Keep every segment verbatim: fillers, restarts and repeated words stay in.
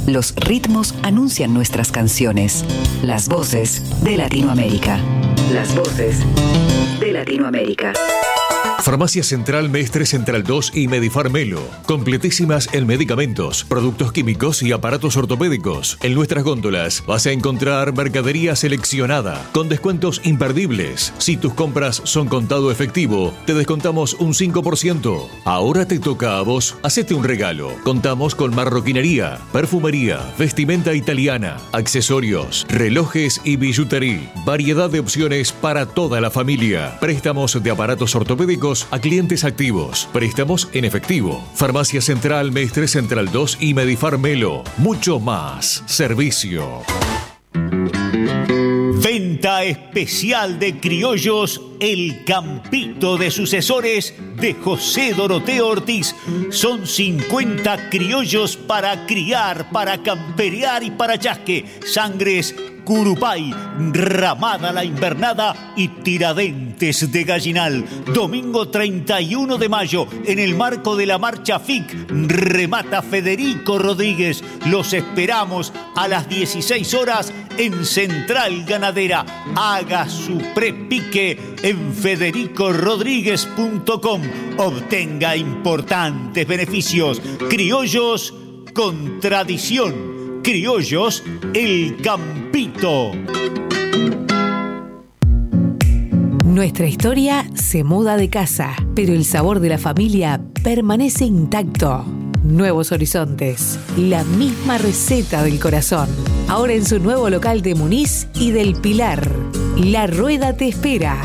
Los ritmos anuncian nuestras canciones. Las voces de Latinoamérica. Las voces de Latinoamérica. Farmacia Central Mestre Central dos y Medifarmelo. Completísimas en medicamentos, productos químicos y aparatos ortopédicos. En nuestras góndolas vas a encontrar mercadería seleccionada con descuentos imperdibles. Si tus compras son contado efectivo, te descontamos un cinco por ciento. Ahora te toca a vos. Hacete un regalo. Contamos con marroquinería, perfumería, vestimenta italiana, accesorios, relojes y billutería. Variedad de opciones para toda la familia. Préstamos de aparatos ortopédicos a clientes activos. Préstamos en efectivo. Farmacia Central Mestre Central dos y Medifarmelo. Mucho más servicio. Venta especial de criollos El Campito de Sucesores de José Doroteo Ortiz. Son cincuenta criollos para criar, para camperear y para chasque. Sangres Curupay, Ramada la Invernada y Tiradentes de Gallinal. Domingo treinta y uno de mayo, en el marco de la marcha F I C, remata Federico Rodríguez. Los esperamos a las dieciséis horas en Central Ganadera. Haga su prepique en federico rodríguez punto com. Obtenga importantes beneficios. Criollos con tradición. Criollos El Campito. Nuestra historia se muda de casa, pero el sabor de la familia permanece intacto. Nuevos horizontes, la misma receta del corazón. Ahora en su nuevo local de Muniz y del Pilar. La Rueda te espera.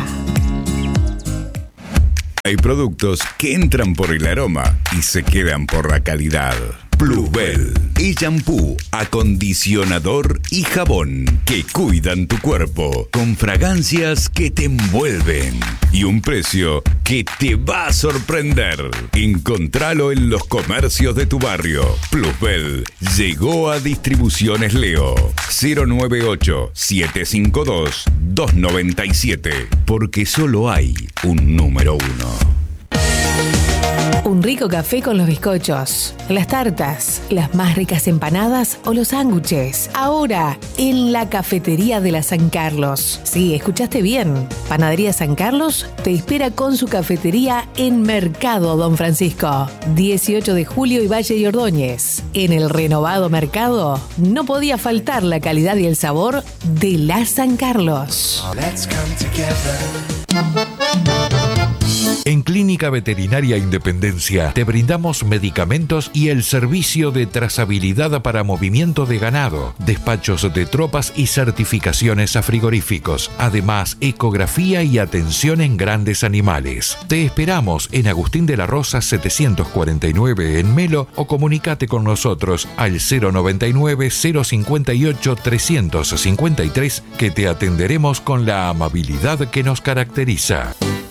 Hay productos que entran por el aroma y se quedan por la calidad. Plusbel, el shampoo, acondicionador y jabón que cuidan tu cuerpo con fragancias que te envuelven y un precio que te va a sorprender. Encontralo en los comercios de tu barrio. Plusbel llegó a Distribuciones Leo. cero nueve ocho, siete cinco dos, dos nueve siete, porque solo hay un número uno. Un rico café con los bizcochos, las tartas, las más ricas empanadas o los sándwiches. Ahora, en la Cafetería de la San Carlos. Sí, escuchaste bien. Panadería San Carlos te espera con su cafetería en Mercado Don Francisco. dieciocho de julio y Valle y Ordóñez. En el renovado mercado no podía faltar la calidad y el sabor de la San Carlos. Let's come together. En Clínica Veterinaria Independencia te brindamos medicamentos y el servicio de trazabilidad para movimiento de ganado, despachos de tropas y certificaciones a frigoríficos. Además, ecografía y atención en grandes animales. Te esperamos en Agustín de la Rosa setecientos cuarenta y nueve en Melo o comunicate con nosotros al cero noventa y nueve, cero cincuenta y ocho, trescientos cincuenta y tres que te atenderemos con la amabilidad que nos caracteriza.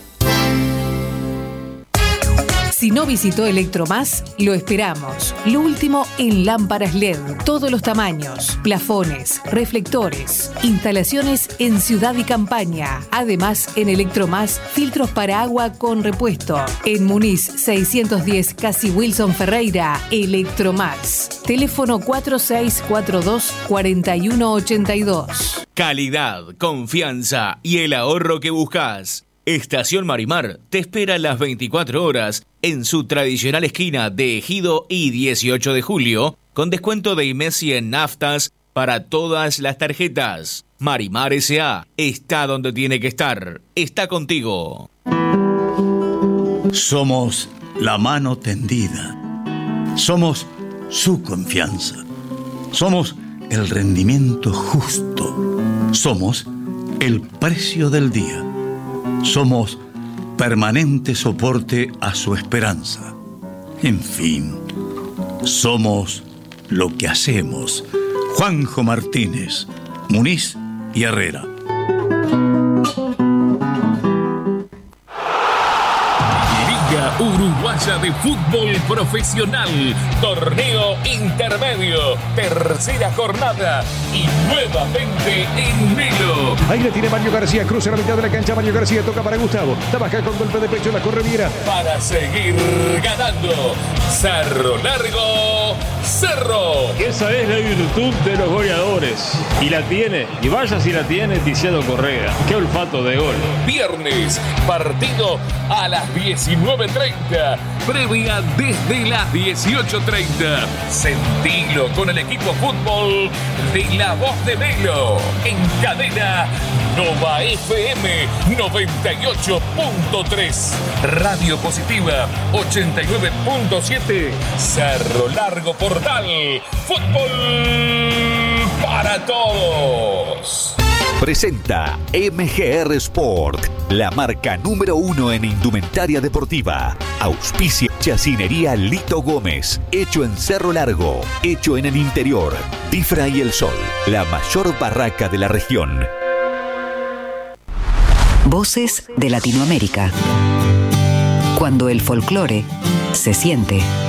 Si no visitó Electromás, lo esperamos. Lo último en lámparas L E D, todos los tamaños, plafones, reflectores, instalaciones en ciudad y campaña. Además, en Electromás, filtros para agua con repuesto. En Muniz seiscientos diez, Casi Wilson Ferreira, Electromás. Teléfono cuatro seis cuatro dos, cuatro uno ocho dos. Calidad, confianza y el ahorro que buscas. Estación Marimar te espera las veinticuatro horas en su tradicional esquina de Ejido y dieciocho de julio, con descuento de IMESI en naftas para todas las tarjetas. Marimar S A está donde tiene que estar. Está contigo. Somos la mano tendida. Somos su confianza. Somos el rendimiento justo. Somos el precio del día. Somos permanente soporte a su esperanza. En fin, somos lo que hacemos. Juanjo Martínez, Muniz y Herrera. Liga Uruguaya de Fútbol Profesional, torneo intermedio, tercera jornada y nuevamente en Melo. Ahí le tiene Mario García, cruza la mitad de la cancha, Mario García toca para Gustavo, trabaja con golpe de pecho, la corre Viera. Para seguir ganando, Cerro Largo, Cerro. Esa es la virtud de los goleadores. Y la tiene, y vaya si la tiene Tiziano Correa. Qué olfato de gol. Viernes, partido a las diecinueve treinta. Previa desde las dieciocho treinta. Sentilo con el equipo fútbol de La Voz de Melo. En cadena Nova F M noventa y ocho punto tres. Radio Positiva ochenta y nueve punto siete. Cerro Largo Portal. Fútbol para todos. Presenta M G R Sport, la marca número uno en indumentaria deportiva. Auspicia Chacinería Lito Gómez, hecho en Cerro Largo, hecho en el interior. Tifra y el Sol, la mayor barraca de la región. Voces de Latinoamérica. Cuando el folclore se siente.